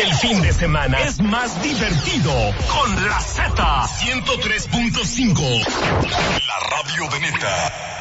El fin de semana es más divertido con la Z 103.5. La radio de neta.